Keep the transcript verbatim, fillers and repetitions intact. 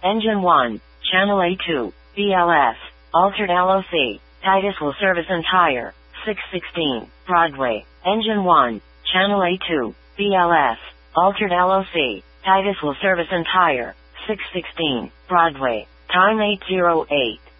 Engine one, Channel A two, B L S, altered L O C, Titus will service entire, six sixteen, Broadway. Engine one, Channel A two, B L S, altered L O C, Titus will service entire, six sixteen, Broadway. Time eight oh eight.